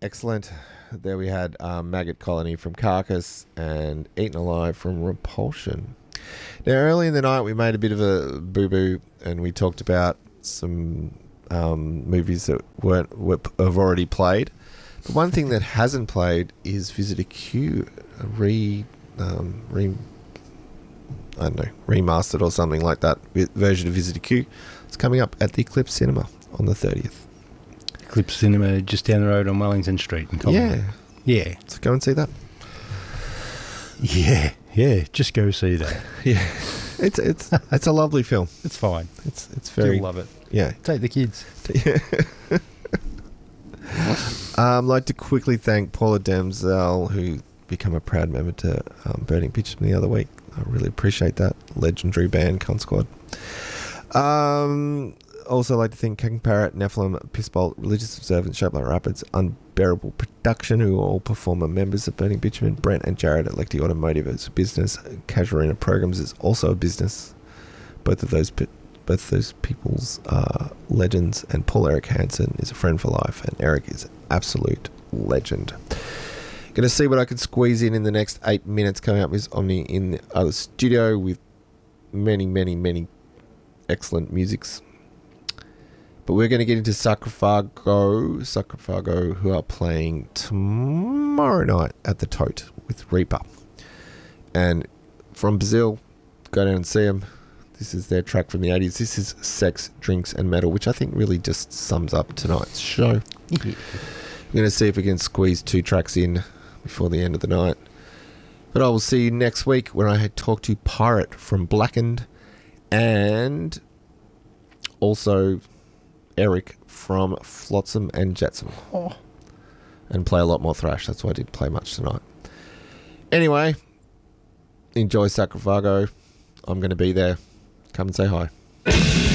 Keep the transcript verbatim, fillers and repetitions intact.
Excellent. There we had um, Maggot Colony from Carcass and Eaten Alive from Repulsion. Now, early in the night, we made a bit of a boo-boo and we talked about some um, movies that weren't were, have already played. But one thing that hasn't played is Visitor Q, a re, um, re, I don't know, remastered or something like that version of Visitor Q. It's coming up at the Eclipse Cinema on the thirtieth. Eclipse Cinema just down the road on Wellington Street in Collingwood. Yeah. Yeah. So go and see that. Yeah. Yeah. Just go see that. Yeah. It's it's it's a lovely film. It's fine. It's it's very You'll love it. Yeah. Take the kids. Yeah. um, I'd like to quickly thank Paula Damsel, who became a proud member to um, Burning Pitchmen the other week. I really appreciate that. Legendary band, Con Squad. Um, also like to thank King Parrot, Nephilim, Pissbolt, Religious Observance, Shapelight Rapids, Unbearable Production, who are all performer members of Burning Bitumen. Brent and Jared at Lecty Automotive is a business. Casuarina Programs is also a business. Both of those pe- both those people's uh, legends, and Paul Eric Hansen is a friend for life, and Eric is an absolute legend. Going to see what I can squeeze in in the next eight minutes. Coming up is Omni in the other studio with many, many, many excellent musics. But we're going to get into Sarcophago, Sarcophago, who are playing tomorrow night at the Tote with Reaper. And from Brazil, go down and see them. This is their track from the eighties. This is Sex, Drinks and Metal, which I think really just sums up tonight's show. Yeah. I'm going to see if we can squeeze two tracks in before the end of the night. But I will see you next week when I had talked to Pirate from Blackened and also Eric from Flotsam and Jetsam. Oh. And play a lot more thrash. That's why I didn't play much tonight. Anyway, enjoy Sarcophago. I'm going to be there. Come and say hi.